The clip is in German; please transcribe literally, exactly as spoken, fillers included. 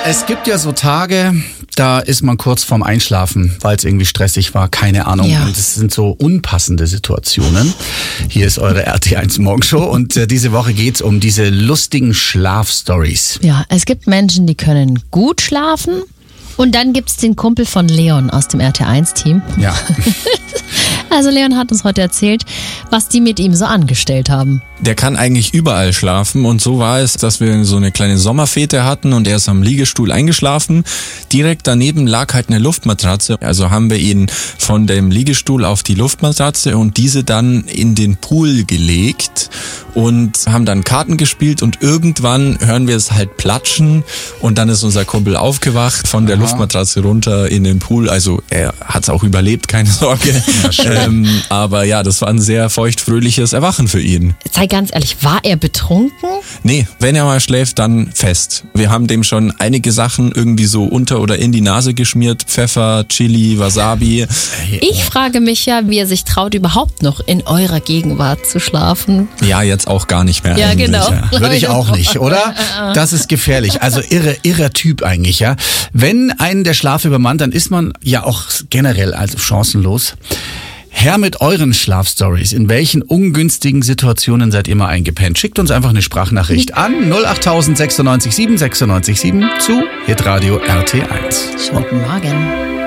Es gibt ja so Tage, da ist man kurz vorm Einschlafen, weil es irgendwie stressig war, keine Ahnung. Ja. Und es sind so unpassende Situationen. Hier ist eure R T eins Morgenshow und äh, diese Woche geht's um diese lustigen Schlafstories. Ja, es gibt Menschen, die können gut schlafen. Und dann gibt's den Kumpel von Leon aus dem R T eins Team. Ja. Also Leon hat uns heute erzählt, was die mit ihm so angestellt haben. Der kann eigentlich überall schlafen und so war es, dass wir so eine kleine Sommerfete hatten und er ist am Liegestuhl eingeschlafen. Direkt daneben lag halt eine Luftmatratze. Also haben wir ihn von dem Liegestuhl auf die Luftmatratze und diese dann in den Pool gelegt und haben dann Karten gespielt und irgendwann hören wir es halt platschen und dann ist unser Kumpel aufgewacht von der Aha. Luftmatratze runter in den Pool. Also er hat es auch überlebt, keine Sorge. Ja, ähm, aber ja, das war ein sehr feuchtfröhliches Erwachen für ihn. Sei ganz ehrlich, war er betrunken? Nee, wenn er mal schläft, dann fest. Wir haben dem schon einige Sachen irgendwie so unter oder in die Nase geschmiert. Pfeffer, Chili, Wasabi. Ich frage mich ja, wie er sich traut, überhaupt noch in eurer Gegenwart zu schlafen. Ja, jetzt auch gar nicht mehr. Ja, genau. Ja, würde ich auch nicht, oder? Das ist gefährlich. Also irre, irrer Typ eigentlich, ja. Wenn einen der Schlaf übermannt, dann ist man ja auch generell also chancenlos. Her mit euren Schlafstories. In welchen ungünstigen Situationen seid ihr mal eingepennt? Schickt uns einfach eine Sprachnachricht an null acht tausend sechsundneunzig sieben sechsundneunzig sieben zu Hitradio R T eins. Schönen Morgen.